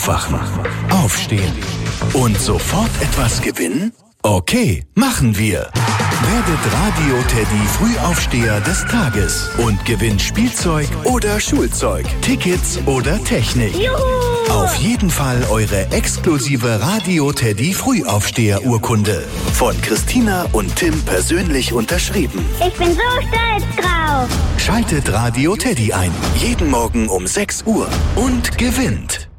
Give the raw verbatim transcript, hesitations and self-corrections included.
Aufwachen, aufstehen und sofort etwas gewinnen? Okay, machen wir. Werdet Radio Teddy Frühaufsteher des Tages und gewinnt Spielzeug oder Schulzeug, Tickets oder Technik. Juhu! Auf jeden Fall eure exklusive Radio Teddy Frühaufsteher Urkunde. Von Christina und Tim persönlich unterschrieben. Ich bin so stolz drauf. Schaltet Radio Teddy ein. Jeden Morgen um sechs Uhr und gewinnt.